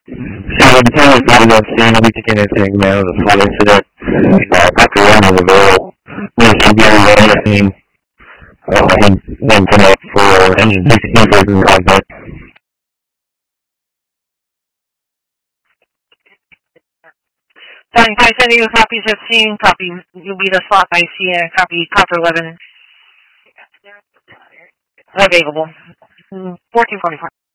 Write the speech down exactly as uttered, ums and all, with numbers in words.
So the time is not enough soon. I'll be taking anything now. The full incident. After one of the barrel, there's some very interesting. Um, then tonight for engine sixteen version contact. Nine five sending you copy fifteen, copy you'll be the slot I C, copy copper eleven available. fourteen forty-four.